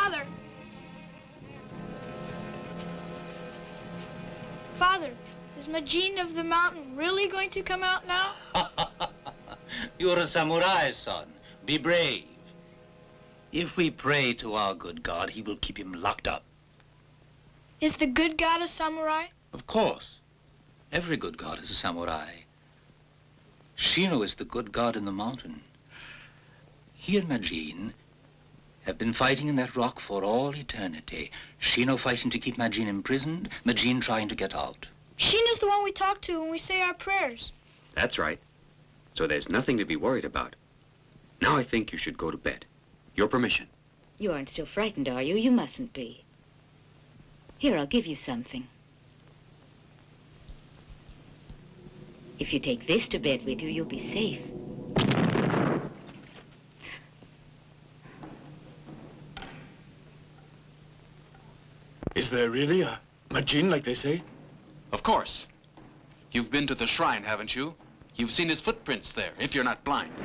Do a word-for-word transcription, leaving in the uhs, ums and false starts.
Father! Father, is Majin of the mountain really going to come out now? You're a samurai, son. Be brave. If we pray to our good God, he will keep him locked up. Is the good God a samurai? Of course. Every good god is a samurai. Shino is the good god in the mountain. He and Majin have been fighting in that rock for all eternity. Shino fighting to keep Majin imprisoned, Majin trying to get out. Shino's the one we talk to when we say our prayers. That's right. So there's nothing to be worried about. Now I think you should go to bed. Your permission. You aren't still frightened, are you? You mustn't be. Here, I'll give you something. If you take this to bed with you, you'll be safe. Is there really a Majin, like they say? Of course. You've been to the shrine, haven't you? You've seen his footprints there, if you're not blind.